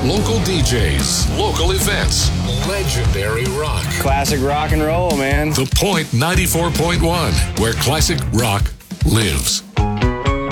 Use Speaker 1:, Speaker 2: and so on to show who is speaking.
Speaker 1: Local DJs, local events, legendary rock.
Speaker 2: Classic rock and roll, man.
Speaker 1: The Point 94.1, where classic rock lives.